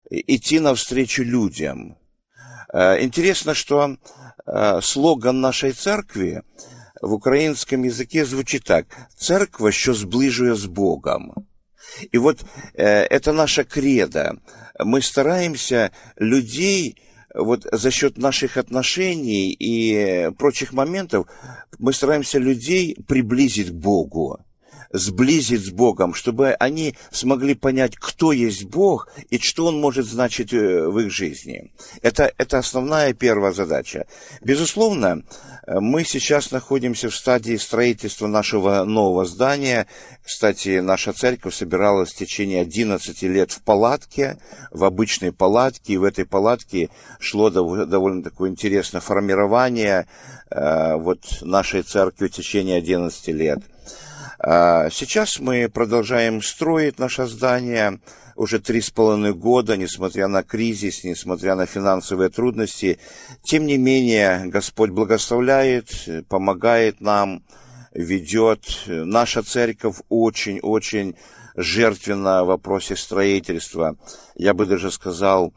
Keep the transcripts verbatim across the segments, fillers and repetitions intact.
идти навстречу людям. Интересно, что слоган нашей церкви в украинском языке звучит так: «Церква, що зближує з Богом». И вот это наша кредо. Мы стараемся людей, вот за счет наших отношений и прочих моментов, мы стараемся людей приблизить к Богу, сблизить с Богом, чтобы они смогли понять, кто есть Бог и что Он может значить в их жизни. Это, это основная первая задача. Безусловно, мы сейчас находимся в стадии строительства нашего нового здания. Кстати, наша церковь собиралась в течение одиннадцати лет в палатке, в обычной палатке, и в этой палатке шло довольно такое интересное формирование э, вот нашей церкви в течение одиннадцати лет. Сейчас мы продолжаем строить наше здание уже три с половиной года, несмотря на кризис, несмотря на финансовые трудности. Тем не менее, Господь благословляет, помогает нам, ведет. Наша церковь очень-очень жертвенна в вопросе строительства. Я бы даже сказал,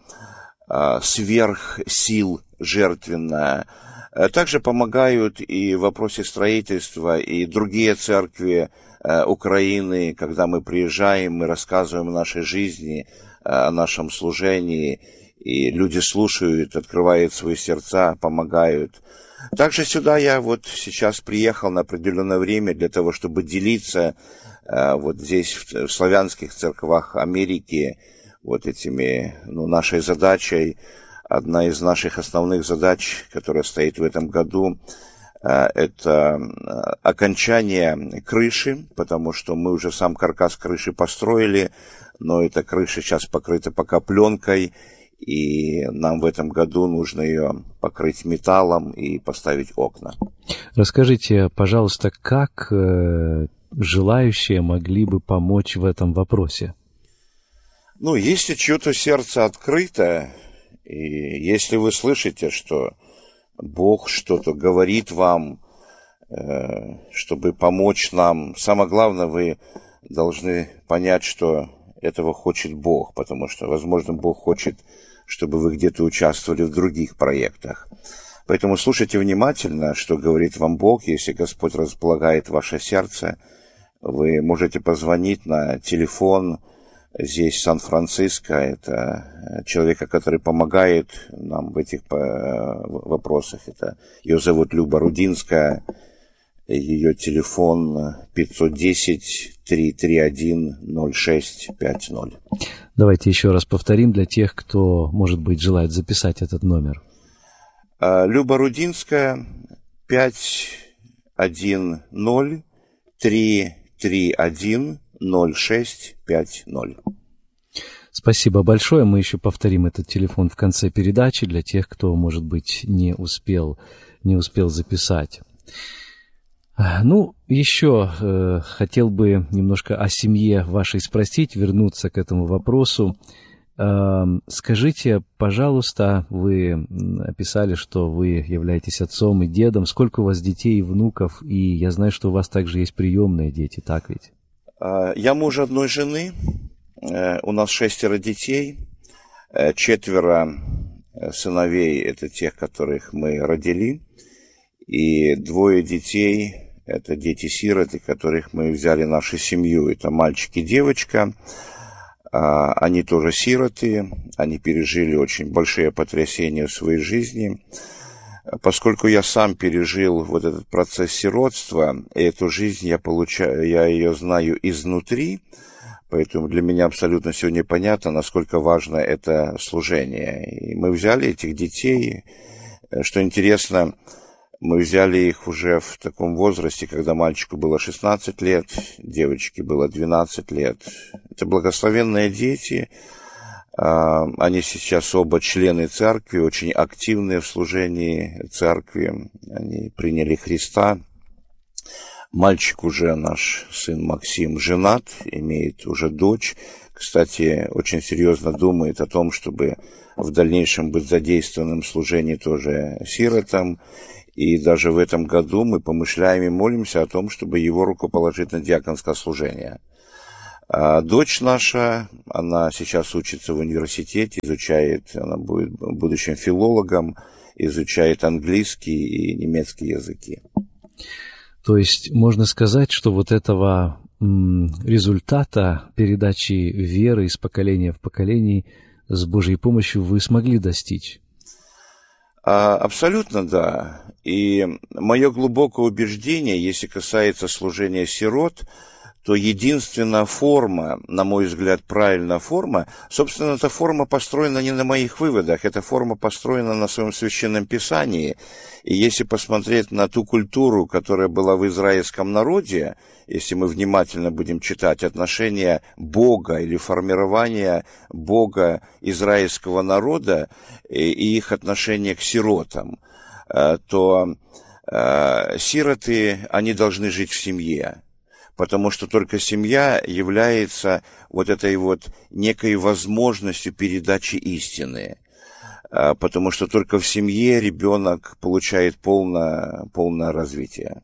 сверх сил жертвенная. Также помогают и в вопросе строительства и другие церкви э, Украины. Когда мы приезжаем, мы рассказываем о нашей жизни, э, о нашем служении, и люди слушают, открывают свои сердца, помогают. Также сюда я вот сейчас приехал на определенное время для того, чтобы делиться э, вот здесь, в, в славянских церквах Америки, вот этими, ну, нашей задачей. Одна из наших основных задач, которая стоит в этом году, это окончание крыши, потому что мы уже сам каркас крыши построили, но эта крыша сейчас покрыта пока пленкой, и нам в этом году нужно ее покрыть металлом и поставить окна. Расскажите, пожалуйста, как желающие могли бы помочь в этом вопросе? Ну, если чье-то сердце открыто, и если вы слышите, что Бог что-то говорит вам, э, чтобы помочь нам, самое главное, вы должны понять, что этого хочет Бог, потому что, возможно, Бог хочет, чтобы вы где-то участвовали в других проектах. Поэтому слушайте внимательно, что говорит вам Бог. Если Господь располагает ваше сердце, вы можете позвонить на телефон. Здесь Сан-Франциско, это человека, который помогает нам в этих вопросах. Это, ее зовут Люба Рудинская, ее телефон пятьсот десять триста тридцать один ноль шесть пятьдесят. Давайте еще раз повторим для тех, кто, может быть, желает записать этот номер. Люба Рудинская, пять один ноль три три один ноль шесть пять ноль. Спасибо большое. Мы еще повторим этот телефон в конце передачи для тех, кто, может быть, не успел, не успел записать. Ну, еще э, хотел бы немножко о семье вашей спросить, вернуться к этому вопросу. Э, скажите, пожалуйста, вы описали, что вы являетесь отцом и дедом. Сколько у вас детей и внуков? И я знаю, что у вас также есть приемные дети, так ведь? Я муж одной жены, у нас шестеро детей, четверо сыновей, это тех, которых мы родили, и двое детей, это дети-сироты, которых мы взяли в нашу семью, это мальчик и девочка, они тоже сироты, они пережили очень большие потрясения в своей жизни. Поскольку я сам пережил вот этот процесс сиротства, и эту жизнь я получаю, я ее знаю изнутри, поэтому для меня абсолютно сегодня понятно, насколько важно это служение. И мы взяли этих детей, что интересно, мы взяли их уже в таком возрасте, когда мальчику было шестнадцать лет, девочке было двенадцать лет. Это благословенные дети. Они сейчас оба члены церкви, очень активные в служении церкви. Они приняли Христа. Мальчик уже, наш сын Максим, женат, имеет уже дочь. Кстати, очень серьезно думает о том, чтобы в дальнейшем быть задействованным в служении тоже сиротам. И даже в этом году мы помышляем и молимся о том, чтобы его рукоположить на диаконское служение. А дочь наша, она сейчас учится в университете, изучает, она будет будущим филологом, изучает английский и немецкий языки. То есть можно сказать, что вот этого м, результата передачи веры из поколения в поколение с Божьей помощью вы смогли достичь? А, абсолютно да. И мое глубокое убеждение, если касается служения сирот, то единственная форма, на мой взгляд, правильная форма, собственно, эта форма построена не на моих выводах, эта форма построена на своем священном писании. И если посмотреть на ту культуру, которая была в израильском народе, если мы внимательно будем читать отношения Бога или формирование Бога израильского народа и их отношение к сиротам, то сироты, они должны жить в семье. Потому что только семья является вот этой вот некой возможностью передачи истины. Потому что только в семье ребенок получает полное, полное развитие.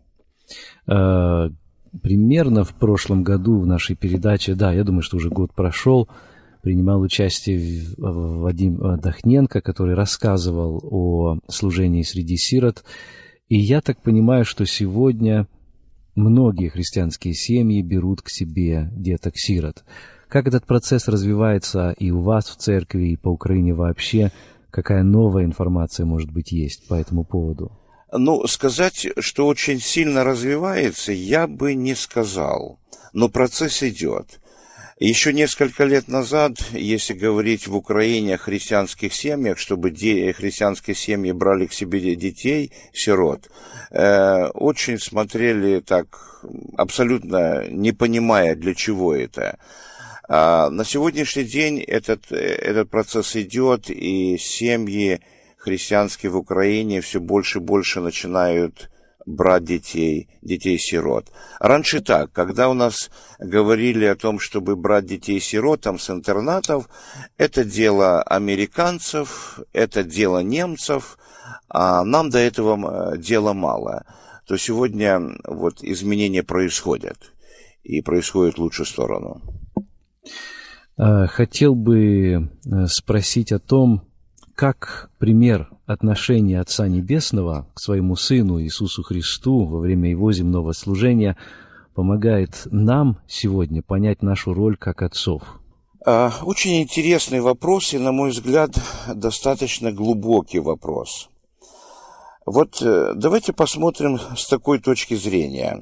Примерно в прошлом году в нашей передаче, да, я думаю, что уже год прошел, принимал участие Вадим Дахненко, который рассказывал о служении среди сирот. И я так понимаю, что сегодня многие христианские семьи берут к себе деток-сирот. Как этот процесс развивается и у вас в церкви, и по Украине вообще? Какая новая информация, может быть, есть по этому поводу? Ну, сказать, что очень сильно развивается, я бы не сказал. Но процесс идет. Еще несколько лет назад, если говорить в Украине о христианских семьях, чтобы де- христианские семьи брали к себе детей, сирот, э, очень смотрели так, абсолютно не понимая, для чего это. А на сегодняшний день этот, этот процесс идет, и семьи христианские в Украине все больше и больше начинают брать детей, детей-сирот. Раньше так, когда у нас говорили о том, чтобы брать детей-сирот там с интернатов, это дело американцев, это дело немцев, а нам до этого дела мало. То сегодня вот изменения происходят, и происходят в лучшую сторону. Хотел бы спросить о том, как пример отношения Отца Небесного к своему Сыну Иисусу Христу во время Его земного служения помогает нам сегодня понять нашу роль как отцов? Очень интересный вопрос и, на мой взгляд, достаточно глубокий вопрос. Вот давайте посмотрим с такой точки зрения.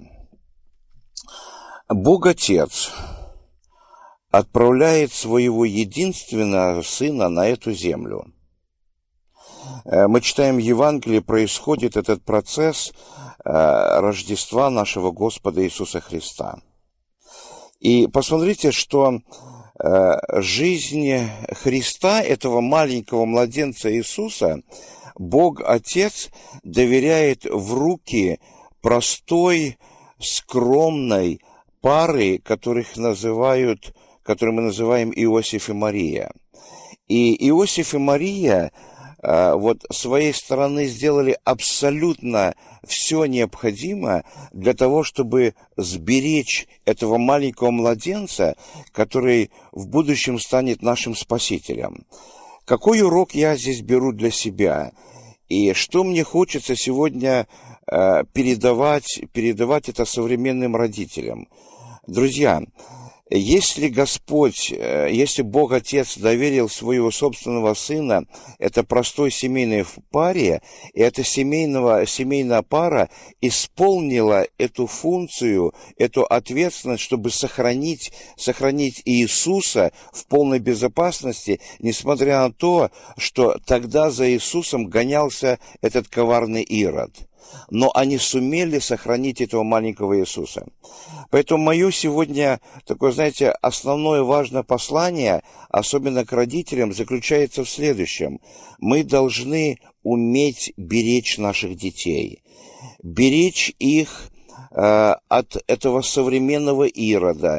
Бог Отец отправляет своего единственного Сына на эту землю. Мы читаем в Евангелии, происходит этот процесс Рождества нашего Господа Иисуса Христа. И посмотрите, что жизнь Христа, этого маленького младенца Иисуса, Бог Отец доверяет в руки простой, скромной пары, которых называют, которую мы называем Иосиф и Мария. И Иосиф и Мария вот с своей стороны сделали абсолютно все необходимое для того, чтобы сберечь этого маленького младенца, который в будущем станет нашим спасителем. Какой урок я здесь беру для себя? И что мне хочется сегодня э, передавать, передавать это современным родителям? Друзья, если Господь, если Бог Отец доверил своего собственного Сына, это простой семейной паре, и эта семейного, семейная пара исполнила эту функцию, эту ответственность, чтобы сохранить, сохранить Иисуса в полной безопасности, несмотря на то, что тогда за Иисусом гонялся этот коварный Ирод. Но они сумели сохранить этого маленького Иисуса. Поэтому мое сегодня такое, знаете, основное важное послание, особенно к родителям, заключается в следующем. Мы должны уметь беречь наших детей, беречь их э, от этого современного Ирода,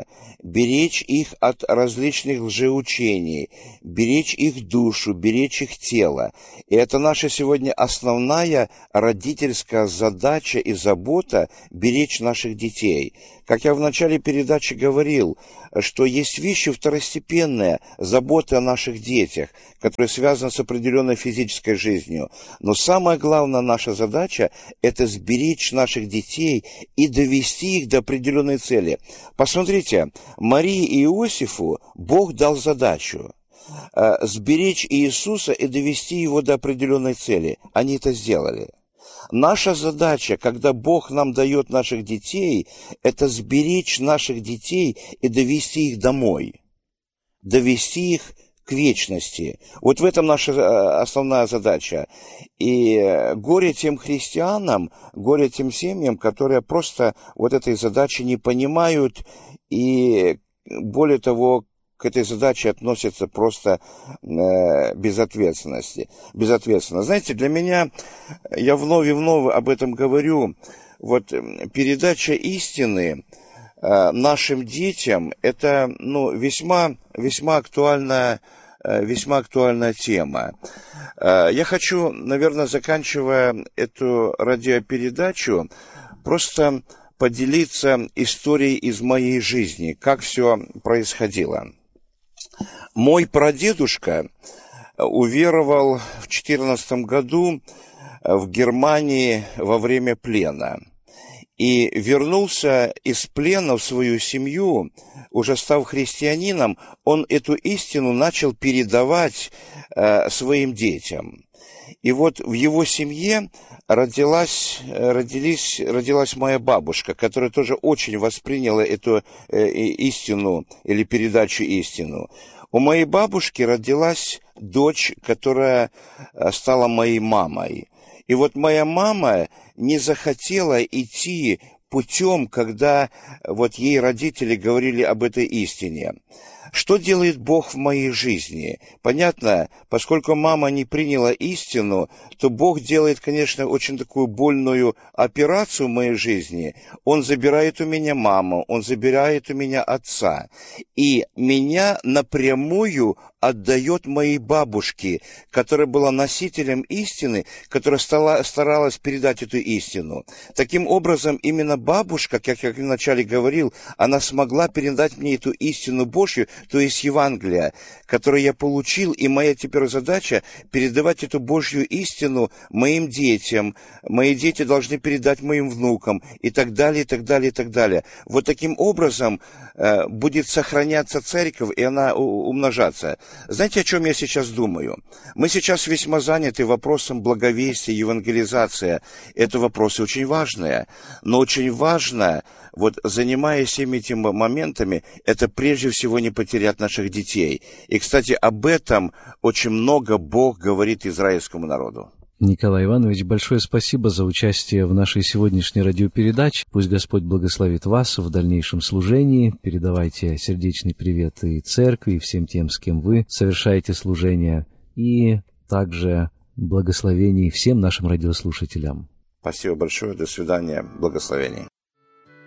беречь их от различных лжеучений, беречь их душу, беречь их тело. И это наша сегодня основная родительская задача и забота – беречь наших детей. Как я в начале передачи говорил, что есть вещи второстепенные, заботы о наших детях, которые связаны с определенной физической жизнью. Но самая главная наша задача – это сберечь наших детей и довести их до определенной цели. Посмотрите, Марии и Иосифу Бог дал задачу – сберечь Иисуса и довести его до определенной цели. Они это сделали. Наша задача, когда Бог нам дает наших детей, это сберечь наших детей и довести их домой, довести их к вечности. Вот в этом наша основная задача. И горе тем христианам, горе тем семьям, которые просто вот этой задачи не понимают и, более того, к этой задаче относятся просто э, без ответственности. Безответственно. Знаете, для меня, я вновь и вновь об этом говорю, вот передача истины э, нашим детям, это ну, весьма, весьма актуальная, э, весьма актуальная тема. Э, я хочу, наверное, заканчивая эту радиопередачу, просто поделиться историей из моей жизни, как все происходило. Мой прадедушка уверовал в четырнадцатом году в Германии во время плена и вернулся из плена в свою семью, уже став христианином, он эту истину начал передавать э, своим детям. И вот в его семье родилась, родились, родилась моя бабушка, которая тоже очень восприняла эту э, истину или передачу истину. У моей бабушки родилась дочь, которая стала моей мамой. И вот моя мама не захотела идти путем, когда вот ей родители говорили об этой истине. Что делает Бог в моей жизни? Понятно, поскольку мама не приняла истину, то Бог делает, конечно, очень такую больную операцию в моей жизни. Он забирает у меня маму, Он забирает у меня отца. И меня напрямую отдает моей бабушке, которая была носителем истины, которая стала, старалась передать эту истину. Таким образом, именно бабушка, как я вначале говорил, она смогла передать мне эту истину Божью, то есть Евангелие, которое я получил, и моя теперь задача передавать эту Божью истину моим детям. Мои дети должны передать моим внукам, и так далее, и так далее, и так далее. Вот таким образом э, будет сохраняться церковь, и она умножаться. Знаете, о чем я сейчас думаю? Мы сейчас весьма заняты вопросом благовестия, евангелизации. Это вопросы очень важные. Но очень важно, вот занимаясь всеми этими моментами, это прежде всего не потерять наших детей. И, кстати, об этом очень много Бог говорит израильскому народу. Николай Иванович, большое спасибо за участие в нашей сегодняшней радиопередаче. Пусть Господь благословит вас в дальнейшем служении. Передавайте сердечный привет и церкви, и всем тем, с кем вы совершаете служение, и также благословений всем нашим радиослушателям. Спасибо большое. До свидания. Благословений.